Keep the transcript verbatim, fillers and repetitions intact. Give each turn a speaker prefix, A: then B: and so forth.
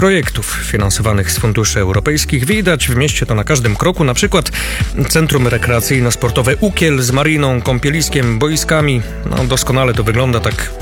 A: projektów finansowanych z funduszy europejskich. Widać w mieście to na każdym kroku, na przykład Centrum Rekreacyjno-Sportowe Ukiel z mariną, kąpieliskiem, boiskami. No, doskonale to wygląda, tak